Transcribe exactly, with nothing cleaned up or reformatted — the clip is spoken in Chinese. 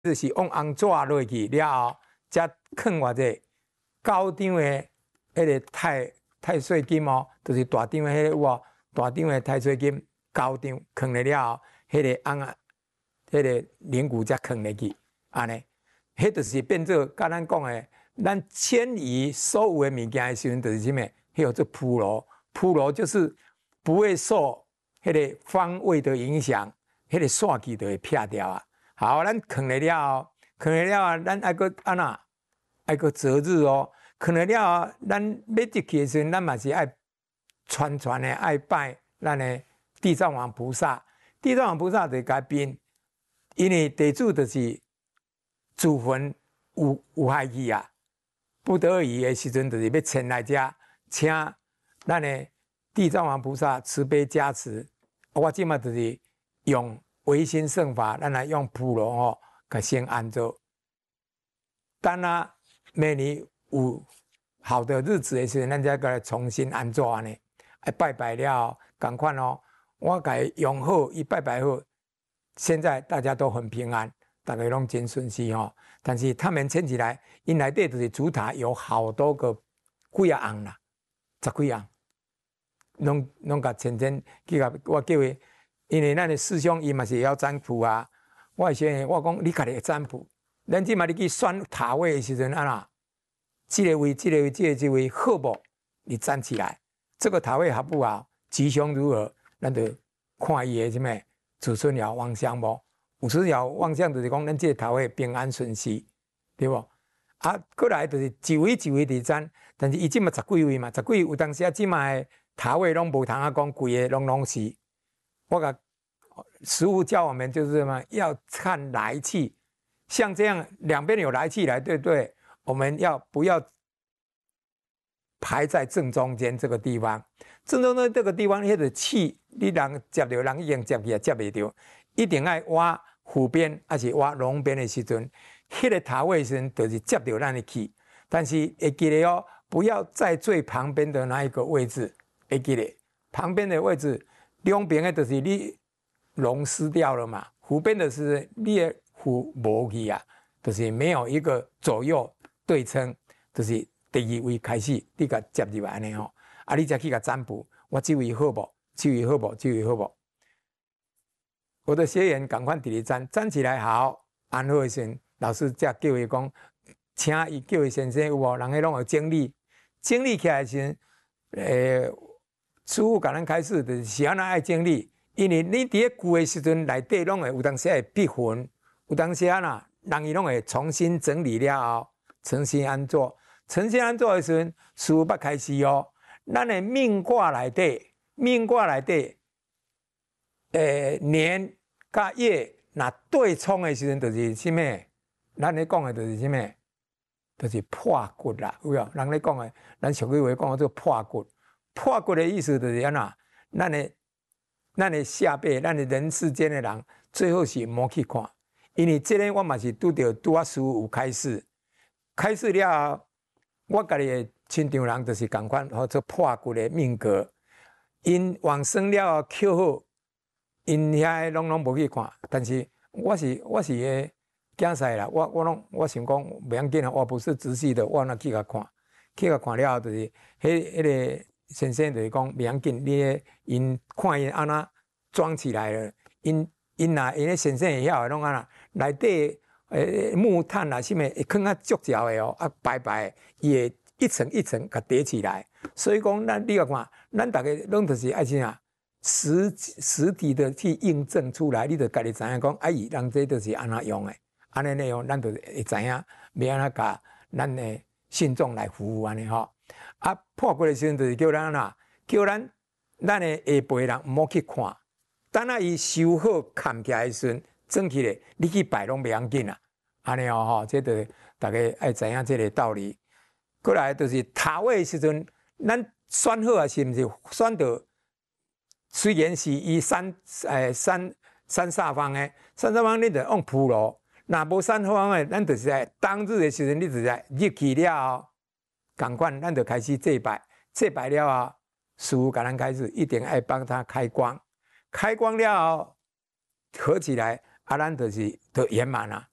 就是往红纸落去了后，才放偌者九张的迄个太太岁金哦，就是大张的迄个有哦，大张的太岁金九张放了了后，迄、那个红啊，迄、那个灵骨才放入去，安尼，迄就是变做甲咱讲的，咱迁移所有的物件的时阵，就是什么？迄叫做铺路，铺路就是不会受迄个方位的影响，迄、那个线基就会撇掉啊。好，咱放了了后，放了了后，咱爱个安那，爱个择日哦。放了了后，咱要入去的时阵，咱嘛是爱传传的爱拜咱的地藏王菩萨。地藏王菩萨就改变，因为地主就是祖坟有有害去啊，不得已的时阵，就是要迁来遮，请咱的地藏王菩萨慈悲加持。我即马就是用唯心圣法，咱来用普罗吼，甲先安做。等啊，明年有好的日子的时候，咱再来重新安做安尼。哎，拜拜了，赶快哦，我甲伊用好，伊拜拜好，现在大家都很平安，大家拢真顺遂吼。但是他们牵起来，因内底就是主塔有好多个几啊红啦，十几红，拢拢甲牵牵去甲我叫伊。因为咱的师兄伊嘛是要占卜啊，我的先生我讲你家己会占卜，咱即马你去选塔位的时阵啊啦，这个位、这个位、这个这个位好不？你站起来，这个塔位好不好？吉凶如何？咱就看伊的什么子孙爻旺相无？有子孙爻旺相就是讲咱这个塔位平安顺遂，对不？啊，过来就是一位一位伫占，但是伊即马十几位嘛，十几位有当时啊，即马的塔位拢无通啊讲贵的，拢拢是。我讲师父教我们就是什么，要看来气，像这样两边有来气来，对不对？我们要不要排在正中间这个地方？正中间这个地方，那个气你人接到人已经接起来接不到，一定要挖虎边还是挖龙边的时阵，那个塔位时阵就是接到咱的气。但是会记得哦，不要在最旁边的那一个位置，会记得旁边的位置。两边的就是你龙失掉了嘛，虎边的是你的虎无去啊，就是没有一个左右对称，就是第二位开始你甲接入来安尼吼，啊你才去甲占卜，我这位好不？这位好不？这位好不？我的学员赶快伫咧占，占起来好，安好的时阵，老师才叫伊讲，请伊叫伊先生有无？人迄拢有整理，整理起来时阵，诶、呃。师父甲咱开始就是安怎爱整理，因为你伫咧旧的时阵内底拢会有当时会闭魂，有当时啊啦，人伊拢会重新整理了后，重新安做，重新安做的时阵，师父捌开始哦，咱的命卦内底，命卦内底，诶、呃、年甲月若对冲的时阵，就是什么？咱咧讲的就是什么？就是破骨啦，有无？人咧讲的，咱俗语话讲做破骨。破骨的意思就是安怎？咱的咱的下辈，咱的人世间的人，最好是莫去看，因为这个我嘛是拄着拄啊师父有开示，开示了后，我家己的亲丈人就是共款，或者破骨的命格，因往生了后扣好，因遐拢拢无去看，但是我是我是个囝婿啦，我我拢我想讲袂要紧啊，我不是直系的，我那去甲看，去甲看了后就是迄迄个。先生就是讲，袂要紧，你因看因安那装起来了，因因若因咧先生会晓的拢安那内底诶木炭啊，什么会放啊足条的哦，啊白白，伊会一层一层甲叠起来。所以讲，咱你要看，咱大家拢就是爱怎啊，实实体的去印证出来，你就家己知影讲，哎，人这都是安那用的，安尼内容咱就会知影，要安怎甲咱的信众来服务安尼吼。啊，破过的时阵就是叫咱啦，叫咱咱的下辈人唔好去看，等下伊修好砍起来的时阵，整起来你去摆拢袂要紧啦。安尼哦吼，这就大家爱知影这个道理。过来就是塔位的时阵，咱选好啊，是毋是选到？虽然是以三诶三三煞方诶，三煞方你就用铺路，若无三煞方诶，咱就是在当日的时阵，你就在入去了后。赶快，咱就开始祭拜，祭拜了后，师父甲咱开始一定要帮他开光，开光了后合起来，啊，咱就是就圆满了。